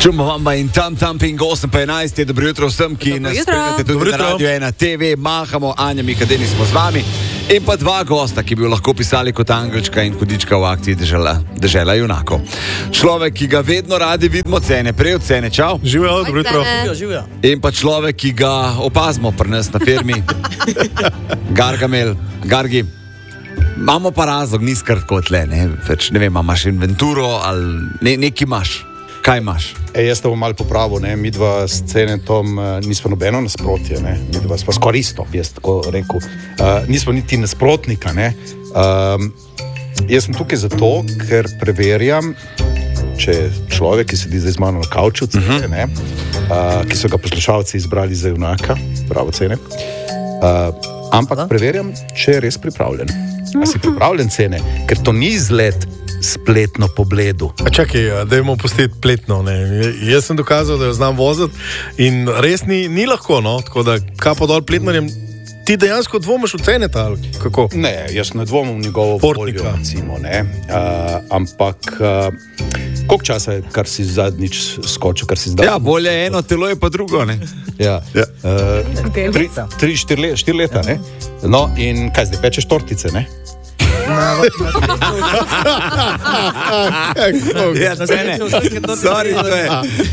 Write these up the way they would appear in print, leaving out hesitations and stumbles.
Čujemo vam in tam ping 8:11, dobro jutro vsem, ki nas spremljate tudi na Radio 1 TV, mahamo, Anja Mikadeni smo z vami in pa dva gosta, ki bi jo lahko pisali kot angelčka in hudička v akciji Dežela junakov. Človek, ki ga vedno radi vidimo, cene, prej od cene, čau. Živijo, dobro jutro. In pa človek, ki ga opazimo pri nas na firmi, Gargi. Imamo pa razlog, ni skratko tle, ne vem, imaš inventuro ali nekaj imaš. Kaj imaš? Jaz te bom malo popravil, ne? Midva s Cenetom nismo nobeno nasprotje, ne? Midva sva skoraj isto, jaz tako rekel. Nismo niti nasprotnika, ne? Jaz sem tukaj zato, ker preverjam, če človek, ki sedi zdaj z mano na kavču, ne? Ki so ga poslušalci izbrali za junaka, bravo Cene, ampak preverjam, če je res pripravljen. A si pripravljen, Cene? Ker to ni izlet spletno pogledu. Čakaj, dajmo pustiti pletno. Ne. Jaz sem dokazal, da jo znam voziti in res ni lahko, no. Tako da, kaj pa dol pletnarjem, ti dejansko dvomiš v Ceneta, ali kako? Ne, jaz ne dvomim v njegovo voljo, recimo, ne. Ampak, koliko časa je, kar si zadnjič skočil, kar si zdaj? Ja, bolje eno telo je pa drugo, ne. Ja. 3-4 leta, ne. No, in kaj zdaj, pečeš tortice, ne? Sorry, to je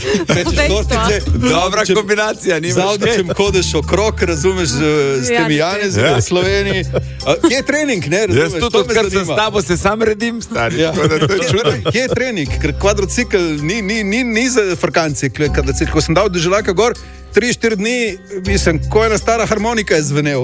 dobra kombinacija. Z avtocem hodeš okrog, razumeš, s temi Janezi v Sloveniji. Kje je trening, ne? Jaz tudi, odkar sem s tabo, se sam redim, stari. Kje je trening? Ker kvadrocikl ni za frkanci. Ko sem dal Deželaka gor, 3-4 dni, mislim, ko ena stara harmonika je zvenel.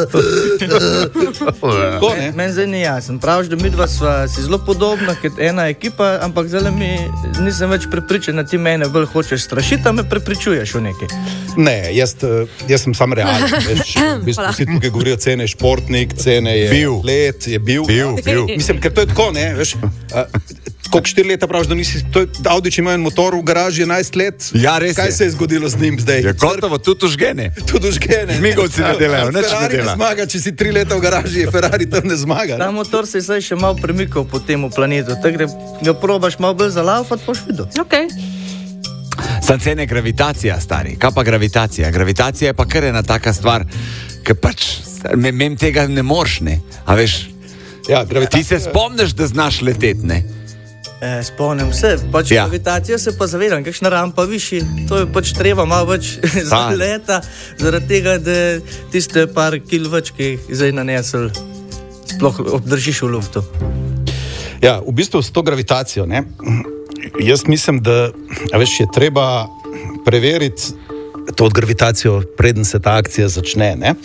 Meni zdaj ni jasno. Praviš, da midva sva si zelo podobna, kot ena ekipa, ampak zdaj nisem več prepričan, da ti mene bolj hočeš strašiti, a me prepričuješ v nekaj. Ne, jaz sem sam realen. V bistvu si tukaj govorijo, Cene je športnik, Cene je let, je bil. Mislim, ker to je tako, ne, veš, koliko 4 leta praviš, da nisi, Audič ima en motor v garaži 11 let. Ja, res je. Kaj se je zgodilo z njim zdaj? Je gotovo, tudi užgene. Zmigovci ne delajo, neč ne dela. Ferrari ne zmaga, če si 3 leta v garaži, Ferrari tam ne zmaga. Ta motor se je zdaj še malo premikal po temu planetu, tako da ga probaš malo bolj zalaufati, boš videl. Okay. Sam Cene gravitacija, stari. Kaj pa gravitacija? Gravitacija je pa kar ena taka stvar, ki pač mem tega ne moreš, ne. A veš, ja, ti se spomniš, da znaš leteti, ne? Spomnim se, pač gravitacijo se pa zavedam, kakšna rampa višji, to je pač treba malo več za leta, zaradi tega, da tiste par kil več, ki jih zdaj nanesel, sploh obdržiš v luftu. Ja, v bistvu s to gravitacijo, ne, jaz mislim, da, a veš, je treba preveriti to gravitacijo, preden se ta akcija začne, ne.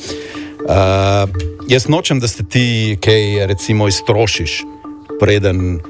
Jaz nočem, da se ti kaj, recimo, iztrošiš, preden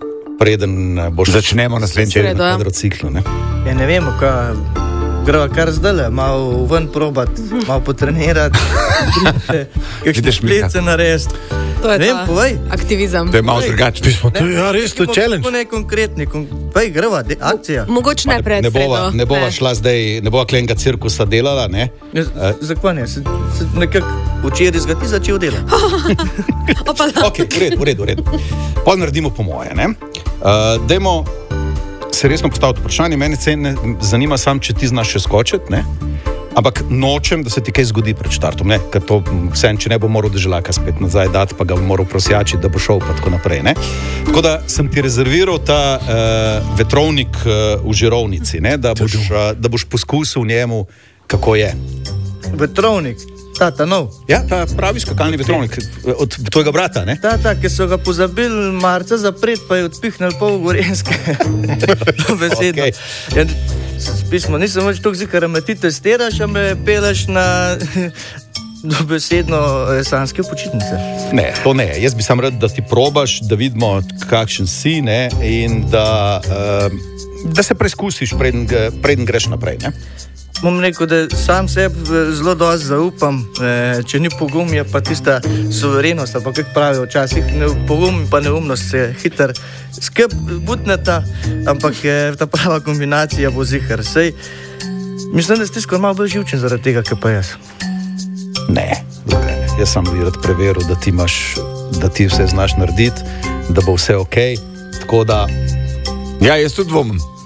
boš začnemo naslednji kvadrociklu, ne? Ja, ne vemo, kaj greva kar zdaj, malo ven probati, malo potrenirati, kakšne šplice narediti. To je aktivizem. To je malo drugače. Ja, res, to je challenge. To ne konkretni, greva, akcija. Mogoče ne pred sredo. Ne bova šla zdaj, ne bova klenega cirkusa delala, ne? Zakon je, se nekako včeraj ti začel delati. Ok, v redu. Pol naredimo po moje, ne? Dajmo se resno postaviti vprašanje, mene Cene zanima sam, če ti znaš še skočiti, ne? Ampak nočem, da se ti kaj zgodi pred štartom, ne? Ker to vsem, če ne bo moral Deželaka spet nazaj dati, pa ga bo moral prosjačiti, da bo šel pa tako naprej, ne? Tako da sem ti rezerviral ta vetrovnik v žirovnici, ne? Da boš poskusil njemu, kako je. Vetrovnik? Ta nov? Ja, ta pravi skakalni vetrovnik od tvojega brata, ne? Ta, ki so ga pozabili marca zapret, pa je odpihnil pol Gorenjske. Besedno. Okay. Ja, pismo, nisem več toliko zikar, me ti testiraš, a me peleš na dobesedno sanske počitnice. Ne, to ne. Jaz bi sam rad, da ti probaš, da vidimo, kakšen si, ne? In da se preizkusiš, preden greš naprej, ne? Bom rekel, da sam sebi zelo dosti zaupam, če ni pogum, je pa tista suverenost, pa kako pravijo včasih, pogum pa neumnost se hiter skrb butneta, ampak ta prava kombinacija bo zihar. Sej, mislim, da si skoro malo bolj živčen zaradi tega, kaj pa jaz. Ne, jaz sem bi rad preveril, da ti vse znaš narediti, da bo vse ok, tako da... Ja, jaz tudi dvomim.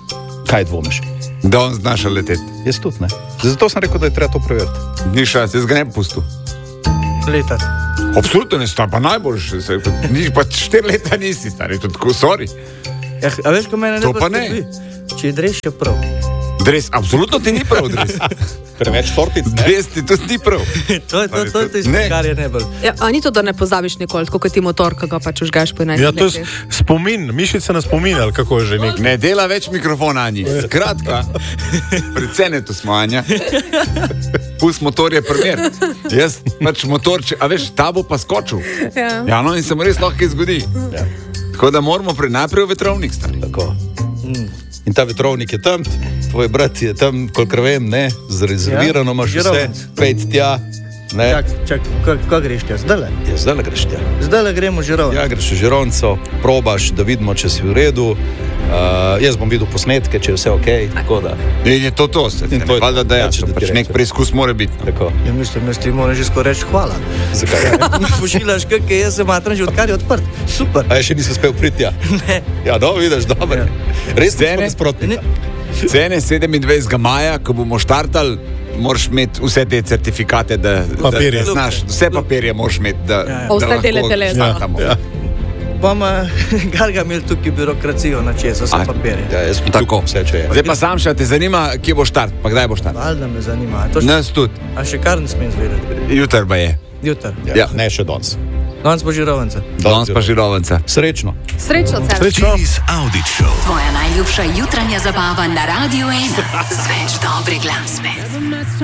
Kaj dvomiš? Da on znaša leteti. Jaz tudi ne. Zato sem rekel, da je treba to preveriti. Ni šans, jaz ga ne bi pustil. Letati. Absolutno ne, star pa najboljši. Nič pa 4 leta nisi, stari, to tako, sorry. Ja, a veš, ko mene ne To pa ne. poskrbi? Če je dreš, je prav. Dres, absolutno ti ni prav, dres. Preveč tortic, ne? Dres ti tudi ni prav. To je tisto, Ne. kar je najbolj. Ja, a ni to, da ne pozabiš nikoli, tako kot ti motor, ki ga pač užgaš po 11 Ja, to je letih. spomin, mišice na spomin, ali kako je že nek. Ne dela več mikrofona, Anji. Skratka, predvsem to smo, Anja. Pust motor je primer. Jaz pač motor, a veš, ta bo pa skočil. Ja. Ja, no in se mu res lahko zgodi. Ja. Tako da moramo najprej v vetrovnik stari. Tako. In ta vetrovnik je tam, tvoj brat je tam, kolikor vem, ne, zarezervirano imaš vse, Žirovnic. pejt tja, ne. Čak, ko greš tja? Zdajle? Ja, zdaj greš tja. Zdajle gremo Žirovnic. Ja, greš v Žironco, probaš, da vidimo, če si v redu. Jaz bom videl posnetke, če je vse ok. Tako da. In je to, se In ne to je to. valjda, da Ja, je če da ti pač rečem. nek preizkus mora biti. No. Tako. Ja, mislim, da ti moraš že skoraj reči hvala. Zakaj? Pošiljaš, kakaj jaz se matram že odkar je odprt. Super. A je še nisem uspel priti tja? Ne. Ja, no, vidiš, dobro. Ja. Res Cene? ne nasprotnika. Cene 27. maja, ko bomo štartali, moraš imeti vse te certifikate, da Papirje. da znaš, vse papirje moraš imeti, da, Ja, ja. da Vse lahko dele telesa. startamo. Ja. Bomo Garga imeli tukaj birokracijo na čez, vse A, papirje. Ja, jaz sem Tako. vse, če je. Zdaj pa sam še te zanima, kje bo štart, pa kdaj bo štart. Valjda me zanima. To še, Nas tudi, a še kar ne smem zvedeti. jutr pa je. Jutr. Ja. Ne, še danes. Danes bo Žirovnica. Danes pa Žirovnica. Srečno. Srečno, Cer. Srečno. Audi Show. Tvoja najljubša jutranja zabava na Radio 1 z več dobre glasbe.